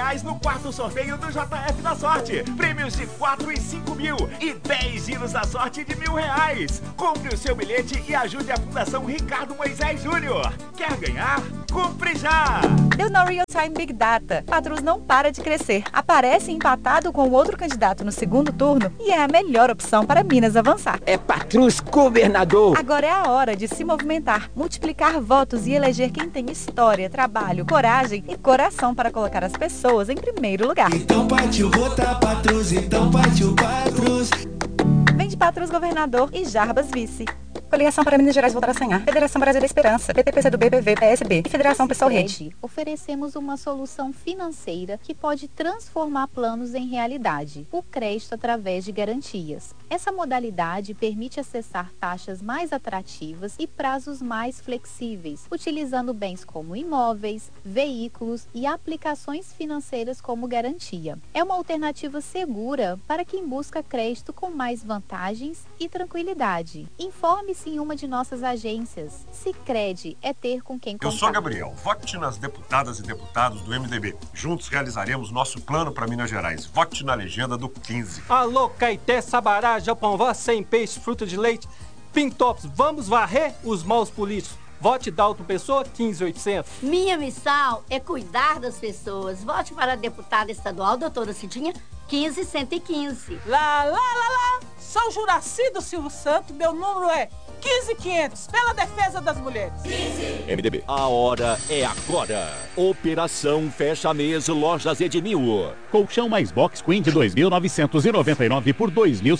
R$1.000 no quarto sorteio do JF da Sorte. Prêmios de 4 e 5 mil e 10 giros da sorte de R$1.000. Compre o seu bilhete e ajude a Fundação Ricardo Moisés Júnior. Quer ganhar? Compre já! Deu na Real Time Big Data. Patrus não para de crescer. Aparece empatado com o outro candidato no segundo turno e é a melhor opção para Minas avançar. É Patrus governador. Agora é a hora de se movimentar, multiplicar votos e eleger quem tem história, trabalho, coragem e coração para colocar as pessoas em primeiro lugar. Então partiu votar Patrus, então partiu Patrus. Vem de Patrus governador e Jarbas vice. Coligação para Minas Gerais voltar a sonhar. Federação Brasil da Esperança. PTPC do BPV, PSB e Federação Pessoal Rede. Oferecemos uma solução financeira que pode transformar planos em realidade. O crédito através de garantias. Essa modalidade permite acessar taxas mais atrativas e prazos mais flexíveis, utilizando bens como imóveis, veículos e aplicações financeiras como garantia. É uma alternativa segura para quem busca crédito com mais vantagens e tranquilidade. Informe-se em uma de nossas agências. Sicredi é ter com quem contar. Eu sou Gabriel. Vote nas deputadas e deputados do MDB. Juntos realizaremos nosso plano para Minas Gerais. Vote na legenda do 15. Alô, Caeté, Sabará, Japão, sem peixe, fruta de leite, Pintops, vamos varrer os maus políticos. Vote Dalton Pessoa, 15800. Minha missão é cuidar das pessoas. Vote para a deputada estadual, doutora Cidinha, 15115. Lá. São Juraci do Silvio Santo, meu número é 15500, pela defesa das mulheres. 15. MDB. A hora é agora. Operação Fecha Mês Lojas Edmil. Colchão mais box queen de 2.999 por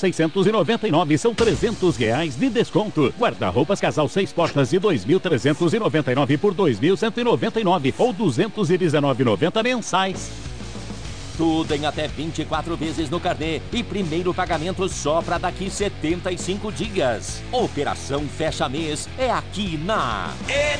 2.699, são R$300 de desconto. Guarda-roupas casal 6 portas de 2.399 por 2.199 ou 219,90 mensais. Tudo em até 24 vezes no carnê e primeiro pagamento só para daqui 75 dias. Operação Fecha Mês é aqui na